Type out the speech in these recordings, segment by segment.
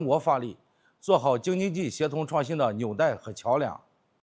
国发力，做好京津冀协同创新的纽带和桥梁。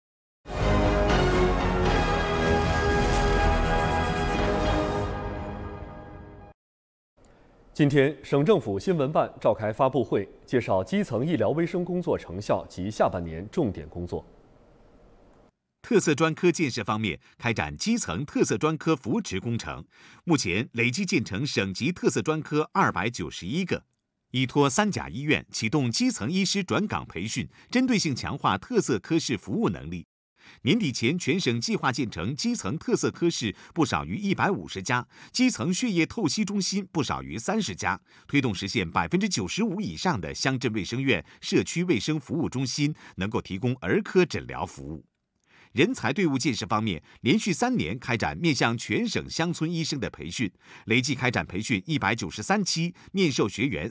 今天，省政府新闻办召开发布会，介绍基层医疗卫生工作成效及下半年重点工作。 特色专科建设方面，开展基层特色专科扶持工程，目前累计建成省级特色专科291个。依托3甲医院启动基层医师转岗培训，针对性强化特色科室服务能力。年底前，全省计划建成基层特色科室不少于150家，基层血液透析中心不少于30家，推动实现95%以上的乡镇卫生院、社区卫生服务中心能够提供儿科诊疗服务。人才队伍建设方面，连续3年开展面向全省乡村医生的培训，累计开展培训193期，面授学员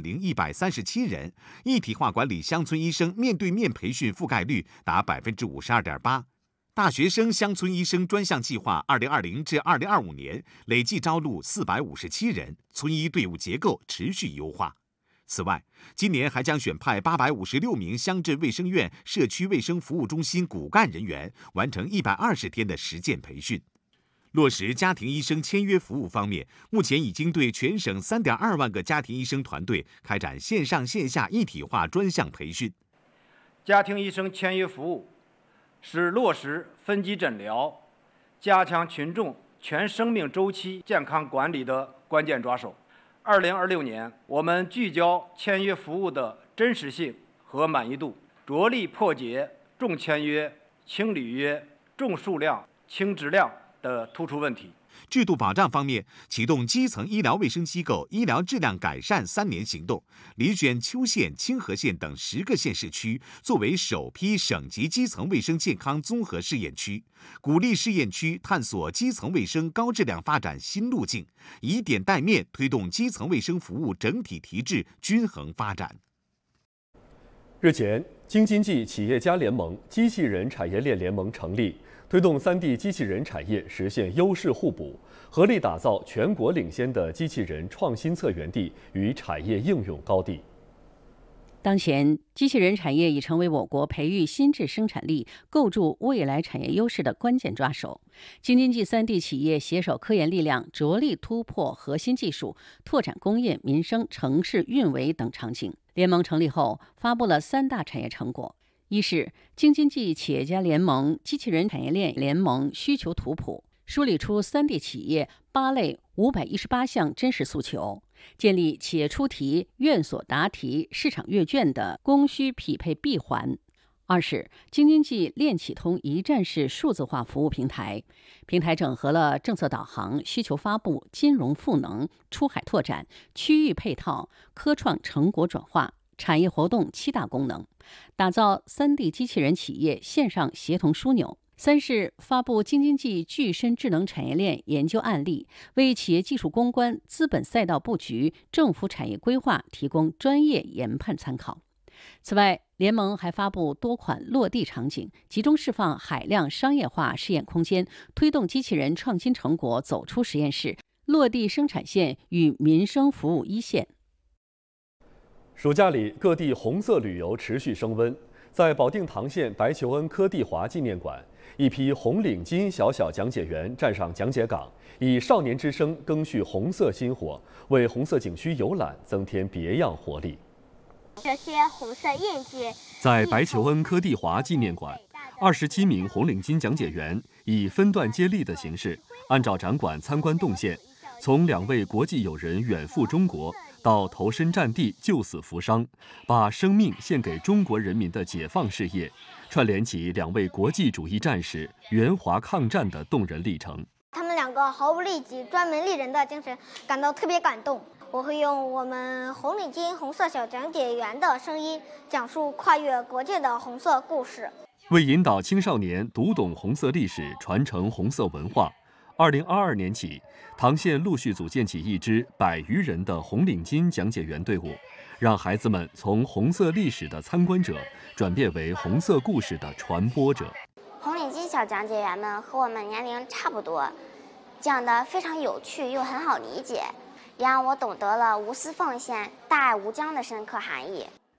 30137人，一体化管理乡村医生面对面培训覆盖率达52.8%。大学生乡村医生专项计划2020至2025年累计招录457人，村医队伍结构持续优化。此外，今年还将选派856名乡镇卫生院、社区卫生服务中心骨干人员，完成120天的实践培训。落实家庭医生签约服务方面，目前已经对全省3.2万个家庭医生团队开展线上线下一体化专项培训。 家庭医生签约服务是落实分级诊疗、加强群众全生命周期健康管理的关键抓手。2026年，我们聚焦签约服务的真实性和满意度，着力破解重签约、轻履约、重数量、轻质量的突出问题。 制度保障方面，启动基层医疗卫生机构医疗质量改善3年行动，遴选邱县、清河县等10个县市区作为首批省级基层卫生健康综合试验区，鼓励试验区探索基层卫生高质量发展新路径，以点带面推动基层卫生服务整体提质均衡发展。 日前，京津冀企业家联盟机器人产业链联盟成立，推动3地机器人产业实现优势互补，合力打造全国领先的机器人创新策源地与产业应用高地。 当前，机器人产业已成为我国培育新质生产力、构筑未来产业优势的关键抓手。京津冀3地企业携手科研力量，着力突破核心技术，拓展工业、民生、城市运维等场景。联盟成立后，发布了3大产业成果：一是京津冀企业家联盟机器人产业链联盟需求图谱，梳理出3地企业8类518项真实诉求，建立企业出题、院所答题、市场阅卷的供需匹配闭环。二是京津冀链企通一站式数字化服务平台，平台整合了政策导航、需求发布、金融赋能、出海拓展、区域配套、科创成果转化、产业活动7大功能，打造3地机器人企业线上协同枢纽。三是发布京津冀具身智能产业链研究案例，为企业技术攻关、资本赛道布局、政府产业规划提供专业研判参考。此外，联盟还发布多款落地场景，集中释放海量商业化试验空间，推动机器人创新成果走出实验室，落地生产线与民生服务一线。 暑假里，各地红色旅游持续升温。在保定唐县白求恩柯地华纪念馆，一批红领巾小讲解员站上讲解岗，以少年之声赓续红色薪火，为红色景区游览增添别样活力。 这些红色印记在白求恩柯地华纪念馆，27名红领巾讲解员以分段接力的形式，按照展馆参观动线，从2位国际友人远赴中国，到投身战地救死扶伤，把生命献给中国人民的解放事业，串联起2位国际主义战士援华抗战的动人历程。 他们2个毫不利己、专门利人的精神，感到特别感动。我会用我们红领巾红色小讲解员的声音，讲述跨越国界的红色故事。 为引导青少年读懂红色历史，传承红色文化，2022年起，唐县陆续组建起一支100余人的红领巾讲解员队伍，让孩子们从红色历史的参观者转变为红色故事的传播者。 红领巾小讲解员们和我们年龄差不多，讲得非常有趣又很好理解，也让我懂得了无私奉献、大爱无疆的深刻含义。